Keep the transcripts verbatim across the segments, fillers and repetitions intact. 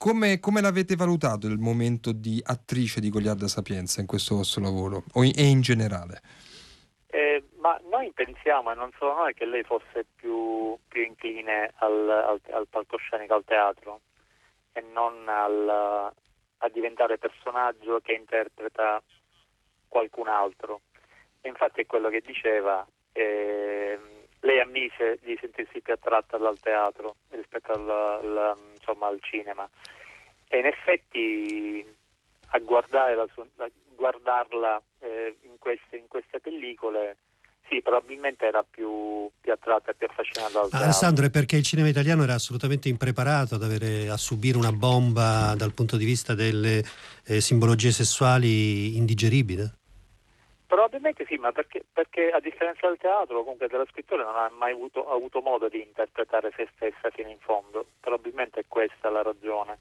come, come l'avete valutato il momento di attrice di Goliarda Sapienza in questo vostro lavoro o in, e in generale? Eh, ma noi pensiamo, e non solo noi, che lei fosse più, più incline al, al, al palcoscenico, al teatro, e non al, a diventare personaggio che interpreta qualcun altro. E infatti è quello che diceva, eh, lei ammise di sentirsi più attratta dal teatro rispetto al, al, insomma, al cinema, e in effetti a guardare la sua, a guardarla eh, in, queste, in queste pellicole, sì, probabilmente era più, più attratta e più affascinata dal teatro. Alessandro, è perché il cinema italiano era assolutamente impreparato ad avere, a subire una bomba dal punto di vista delle eh, simbologie sessuali indigeribili? Probabilmente sì, ma perché, perché a differenza del teatro, comunque della scrittura, non ha mai avuto, ha avuto modo di interpretare se stessa fino in fondo. Probabilmente è questa la ragione.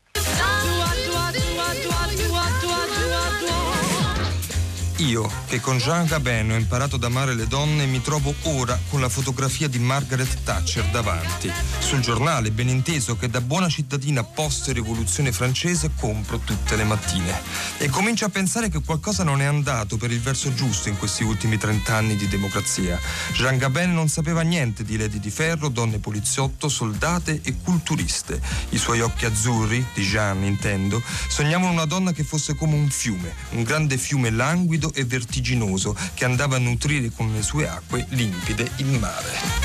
Io, che con Jean Gabin ho imparato ad amare le donne, mi trovo ora con la fotografia di Margaret Thatcher davanti. Sul giornale, ben inteso, che da buona cittadina post-rivoluzione francese compro tutte le mattine. E comincio a pensare che qualcosa non è andato per il verso giusto in questi ultimi trent'anni di democrazia. Jean Gabin non sapeva niente di Lady di Ferro, donne poliziotto, soldate e culturiste. I suoi occhi azzurri, di Jean intendo, sognavano una donna che fosse come un fiume, un grande fiume languido e vertiginoso che andava a nutrire con le sue acque limpide il mare.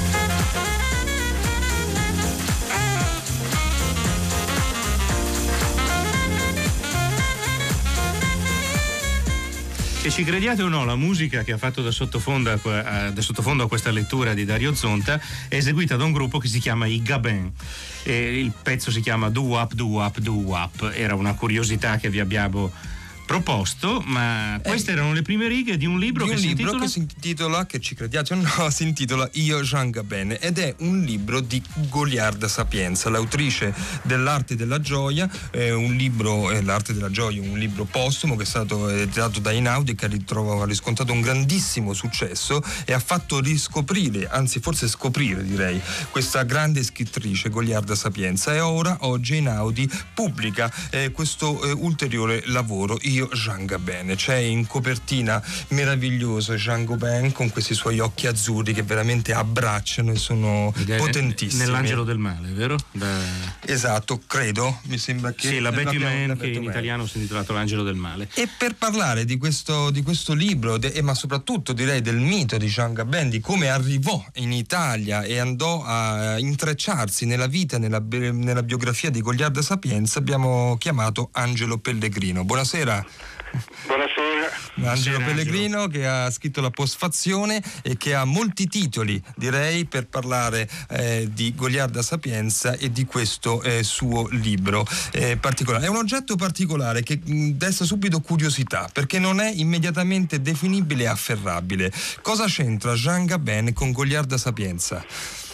Che ci crediate o no, la musica che ha fatto da sottofondo a, da sottofondo a questa lettura di Dario Zonta è eseguita da un gruppo che si chiama i Gabin. E il pezzo si chiama Do Wap Do Wap Do Wap. Era una curiosità che vi abbiamo proposto, ma queste eh, erano le prime righe di un libro, di che, un si libro intitola... che si intitola, che ci crediate o no, si intitola Io Jean Gabin, ed è un libro di Goliarda Sapienza, l'autrice dell'Arte della Gioia, eh, un libro, eh, l'Arte della Gioia, un libro postumo che è stato editato da Einaudi, che ritrova, ha riscontrato un grandissimo successo e ha fatto riscoprire, anzi forse scoprire direi, questa grande scrittrice Goliarda Sapienza, e ora oggi Einaudi pubblica eh, questo eh, ulteriore lavoro, Io Jean Gabin. C'è in copertina meraviglioso Jean Gabin con questi suoi occhi azzurri che veramente abbracciano e sono Ed è potentissimi. Nell'Angelo del Male, vero? Da... Esatto, credo, mi sembra che sì, la Betty Man, che in Man. italiano si è intitolato L'Angelo del Male. E per parlare di questo, di questo libro, de, e ma soprattutto direi del mito di Jean Gabin, di come arrivò in Italia e andò a intrecciarsi nella vita, nella, nella biografia di Goliarda Sapienza, abbiamo chiamato Angelo Pellegrino. Buonasera. Buonasera. Angelo Buonasera, Pellegrino, Angelo, che ha scritto La Postfazione e che ha molti titoli, direi, per parlare eh, di Goliarda Sapienza e di questo eh, suo libro eh, particolare. È un oggetto particolare che mh, desta subito curiosità, perché non è immediatamente definibile e afferrabile. Cosa c'entra Jean Gabin con Goliarda Sapienza?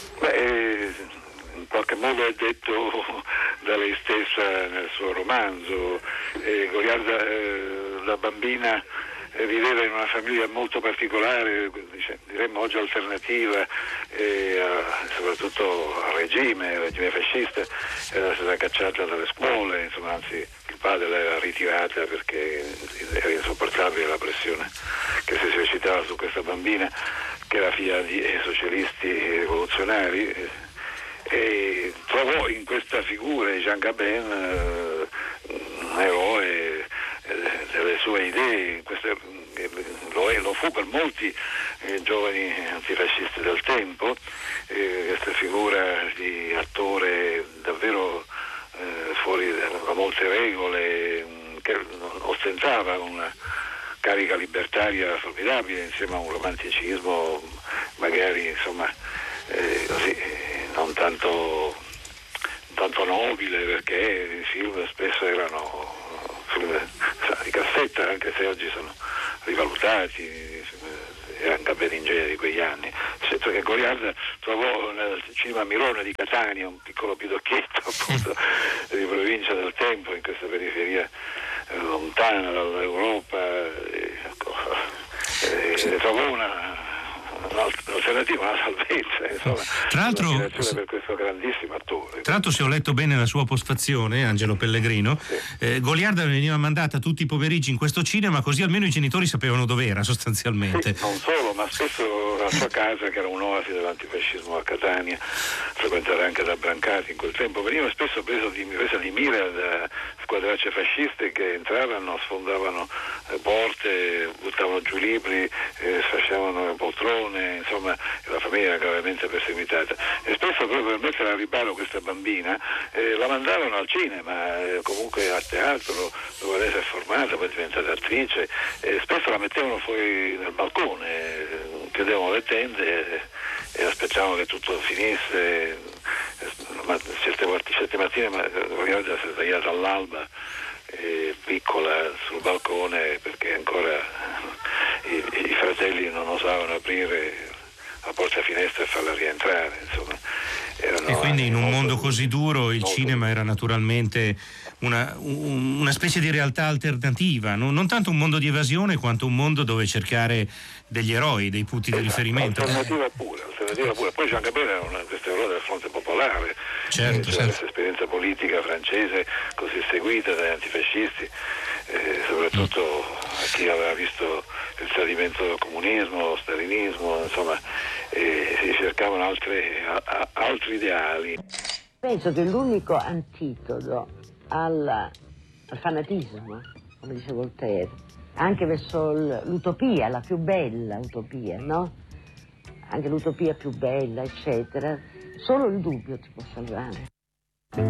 Beh, in qualche modo è detto da lei stessa nel suo romanzo. eh, Goliarda, eh, la bambina, eh, viveva in una famiglia molto particolare, dice, diremmo oggi alternativa, eh, a, soprattutto al regime, al regime fascista. Era stata cacciata dalle scuole, insomma, anzi il padre l'aveva ritirata perché era insopportabile la pressione che si esercitava su questa bambina, che era figlia di eh, socialisti rivoluzionari. Eh, e trovò in questa figura di Jean Gabin eh, un eroe eh, delle sue idee. Questo, eh, lo, è, lo fu per molti eh, giovani antifascisti del tempo, eh, questa figura di attore davvero eh, fuori da molte regole, mh, che ostentava una carica libertaria formidabile insieme a un romanticismo magari, insomma, eh, così, non tanto, tanto nobile, perché i film spesso erano film di cassetta, anche se oggi sono rivalutati, erano Gabin di quegli anni. Certo che Goliarda trovò nel cinema Mirone di Catania, un piccolo pidocchietto appunto di provincia del tempo, in questa periferia eh, lontana dall'Europa, e, ecco, e, trovò una un'alternativa, una salvezza, insomma, tra l'altro, per questo grandissimo attore. Tra l'altro, se ho letto bene la sua postfazione, Angelo Pellegrino, sì. eh, Goliarda veniva mandata tutti i pomeriggi in questo cinema, così almeno i genitori sapevano dov'era, sostanzialmente. Sì, non solo, ma spesso la sua casa, che era un'oasi dell'antifascismo a Catania, frequentata anche da Brancati in quel tempo, veniva spesso preso di, presa di mira da squadracce fasciste che entravano, sfondavano eh, porte, buttavano giù libri, eh, sfasciavano poltrone, insomma la famiglia era gravemente perseguitata, e spesso proprio per mettere a riparo questa bambina eh, la mandavano al cinema, eh, comunque a teatro dove lei si è formata, poi è diventata attrice, eh, spesso la mettevano fuori nel balcone, eh, chiudevano le tende e, e aspettavano che tutto finisse, eh, ma certe, certe mattine ma, Goliarda si è tagliata all'alba, eh, piccola sul balcone, perché ancora i, i fratelli non osavano aprire la porta finestra e farla rientrare, insomma. Erano e quindi in un molto, mondo così duro il molto... cinema era naturalmente una, un, una specie di realtà alternativa, non, non tanto un mondo di evasione quanto un mondo dove cercare degli eroi, dei punti esatto, di riferimento. Alternativa pure, alternativa pure. Poi Jean Gabin era una, questo errore del Fronte Popolare, certo, eh, certo. Questa esperienza politica francese così seguita dagli antifascisti, eh, soprattutto a chi aveva visto il tradimento del comunismo, lo stalinismo, insomma, eh, si cercavano altre, a, a, altri ideali. Penso che l'unico antidoto al, al fanatismo, come dice Voltaire, anche verso l'utopia, la più bella utopia, no? Anche l'utopia più bella, eccetera, solo il dubbio ti può salvare.